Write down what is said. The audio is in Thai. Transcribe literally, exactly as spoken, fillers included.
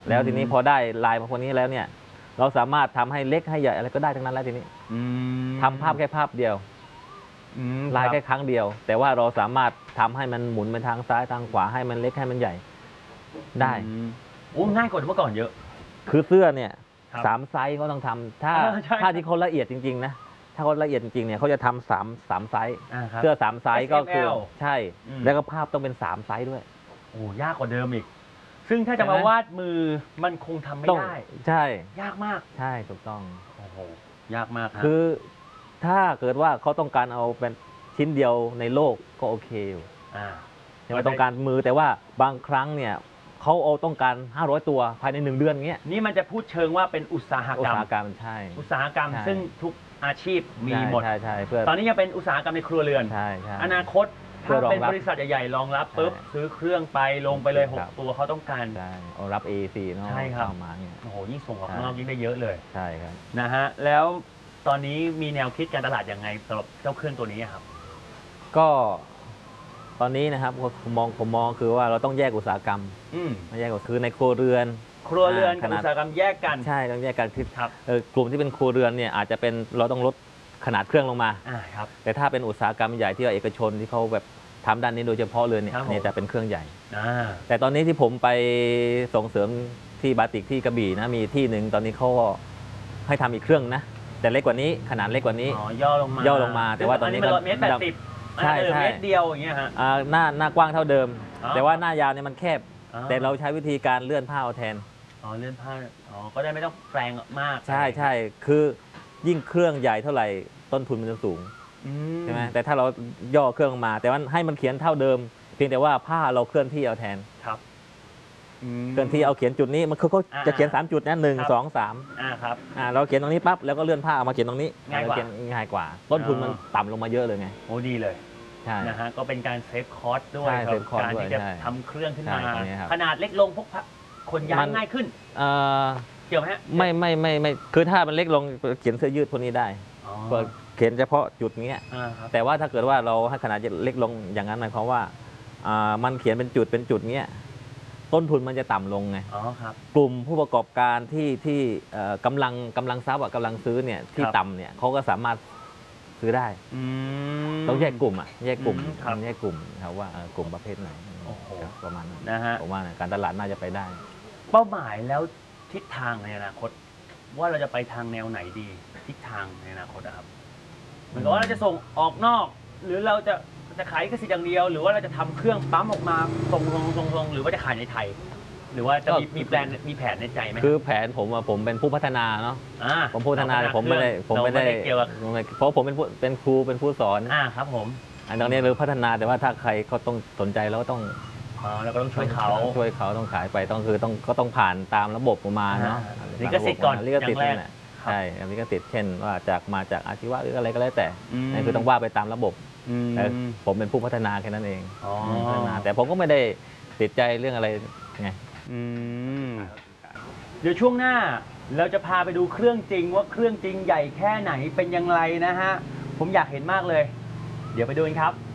แล้วทีนี้พอได้ลายมาคนนี้แล้วเนี่ยเราสามารถทำให้เล็กให้ใหญ่อะไรก็ได้ทั้งนั้นแล้วทีนี้ทำภาพแค่ภาพเดียวลายแค่ครั้งเดียวแต่ว่าเราสามารถทำให้มันหมุนไปทางซ้ายทางขวาให้มันเล็กให้มันใหญ่ได้โอ้ง่ายกว่าเมื่อก่อนเยอะคือเสื้อเนี่ยสามไซส์เขาต้องทำถ้าถ้าที่เขาละเอียดจริงๆนะถ้าเขาละเอียดจริงๆเนี่ยเขาจะทำสามสามไซส์เสื้อสามไซส์ก็คือใช่แล้วก็ภาพต้องเป็นสามไซส์ด้วยโอ้ยากกว่าเดิมอีกซึ่งถ้าจะมาวาดมือมันคงทำไม่ได้ใช่ยากมากใช่ถูกต้องโอ้โหยากมากครับคือถ้าเกิดว่าเขาต้องการเอาเป็นชิ้นเดียวในโลกก็โอเคอยู่อ่าไม่ต้องการมือแต่ว่าบางครั้งเนี่ยเขาเอาต้องการห้าร้อยตัวภายในหนึ่งเดือนเงี้ยนี่มันจะพูดเชิงว่าเป็นอุตสาหกรรมอุตสาหกรรมใช่อุตสาหกรรมซึ่งทุกอาชีพมีหมดใช่ใช่เพื่อตอนนี้ยังเป็นอุตสาหกรรมในครัวเรือนใช่ใช่อนาคตถ้าเป็นบริษัทใหญ่ๆรองรับปุ๊บซื้อเครื่องไปลงไปเลยหกตัวเขาต้องการใช่เอารับ เอ ซี เนาะใช่ครับมาเนี่ยโอ้โหยิ่งส่งออกนอกยิ่งได้เยอะเลยใช่ครับนะฮะแล้วตอนนี้มีแนวคิดการตลาดยังไงสำหรับเจ้าเครื่องตัวนี้ครับก็ตอนนี้นะครับผมมองผมมองคือว่าเราต้องแยกอุตสาหกรรมไม่แยกก็คือในครัวเรือนครัวเรือนกับอุตสาหกรรมแยกกันใช่ต้องแยกกันที่กลุ่มที่เป็นครัวเรือนเนี่ยอาจจะเป็นเราต้องลดขนาดเครื่องลงมาแต่ถ้าเป็นอุตสาหกรรมใหญ่ที่เอกชนที่เขาแบบทำด้านนี้โดยเฉพาะเลยเนี่ยเนี่ยจะเป็นเครื่องใหญ่แต่ตอนนี้ที่ผมไปส่งเสริมที่บาติกที่กระบี่นะมีที่หนึ่งตอนนี้เขาให้ทำอีกเครื่องนะแต่เล็กกว่านี้ขนาดเล็กกว่านี้ย่อลงมาย่อลงมาแต่ว่าตอนนี้ก็เมตรแปดสิบใช่ใช่เมตรเดียวอย่างเงี้ยฮะหน้าหน้ากว้างเท่าเดิมแต่ว่าหน้ายาวเนี่ยมันแคบแต่เราใช้วิธีการเลื่อนผ้าเอาแทนอ๋อเลื่อนผ้าอ๋อก็ได้ไม่ต้องแปลงมากใช่ใช่คือยิ่งเครื่องใหญ่เท่าไหร่ต้นทุนมันจะสูงใช่ไหมแต่ถ้าเราย่อเครื่องมาแต่ว่าให้มันเขียนเท่าเดิมเพียงแต่ว่าผ้าเราเคลื่อนที่เอาแทนครับเคลื่อนที่เอาเขียนจุดนี้มันคือเขาจะเขียนสามจุดนะหนึ่งสองสามอ่าครับอ่าเราเขียนตรงนี้ปั๊บแล้วก็เลื่อนผ้าเอามาเขียนตรงนี้ง่ายกว่าง่ายกว่าต้นทุนมันต่ำลงมาเยอะเลยไงโอ้ดีเลยใช่นะฮะก็เป็นการเซฟคอสด้วยการที่จะทำเครื่องขึ้นมาขนาดเล็กลงพกขนย้ายง่ายขึ้นเกี่ยวไหมฮะไม่ไม่ไม่ไม่คือถ้ามันเล็กลงเขียนเสื้อยืดพวกนี้ได้เขียนเฉพาะจุดนี้แต่ว่าถ้าเกิดว่าเราให้ขนาดเล็กลงอย่างนั้นหมายความว่ามันเขียนเป็นจุดเป็นจุดเงี้ยต้นทุนมันจะต่ำลงไงกลุ่มผู้ประกอบการที่ที่กำลังกำลังทรัพย์กำลังซื้อเนี่ยที่ต่ำเนี่ยเขาก็สามารถซื้อได้ต้องแยกกลุ่มอ่ะแยกกลุ่มแยกกลุ่มครับว่ากลุ่มประเภทไหนประมาณนั้นนะฮะผมว่าการตลาดน่าจะไปได้เป้าหมายแล้วทิศทางในอนาคตว่าเราจะไปทางแนวไหนดีทิศทางในอนาคตครับเหมือนกับว่าเราจะส่งออกนอกหรือเราจะจะขายกระสิทธิ์อย่างเดียวหรือว่าเราจะทำเครื่องปั๊มออกมาส่งลงส่งลงหรือว่าจะขายในไทยหรือว่าจะมีมีแผนมีแผนในใจไหมคือแผนผมผมเป็นผู้พัฒนาเนาะผมผู้พัฒนาแต่ผมไม่ได้ผมไม่ได้เกี่ยวกับเพราะผมเป็นเป็นครูเป็นผู้สอนอ่าครับผมอันตรงนี้เราพัฒนาแต่ว่าถ้าใครเขาต้องสนใจแล้วก็ต้องอ๋อแล้วก็ต้องช่วยเขาช่วยเขาต้องขายไปต้องคือต้องก็ต้องผ่านตามระบบประมาณเนาะลิขสิทธิ์ก่อนลิขสิทธิ์นี่แหละใช่ลิขสิทธิ์เช่นว่าจากมาจากอาชีวะหรืออะไรก็แล้วแต่นี่คือต้องว่าไปตามระบบแต่ผมเป็นผู้พัฒนาแค่นั้นเองพัฒนาแต่ผมก็ไม่ได้ติดใจเรื่องอะไรไงเดี๋ยวช่วงหน้าเราจะพาไปดูเครื่องจริงว่าเครื่องจริงใหญ่แค่ไหนเป็นอย่างไรนะฮะผมอยากเห็นมากเลยเดี๋ยวไปดูกันครับ